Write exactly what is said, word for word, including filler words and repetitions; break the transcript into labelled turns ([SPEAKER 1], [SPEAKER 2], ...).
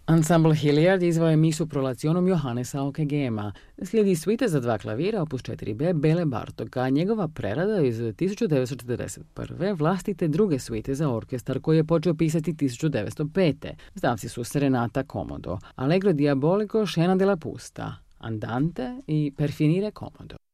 [SPEAKER 1] Ensemble Hilliard izvao je Misu prolacionum Johannesa Okegema. Slijedi suite za dva klavira opus četiri be Bele Bartoka, a njegova prerada iz tisuću devetsto četrdeset prve vlastite druge suite za orkestar koji je počeo pisati tisuću devetsto pete. Stavci su Serenata Comodo, Allegro Diabolico, Scena della Pusta, Andante i Per finire Comodo.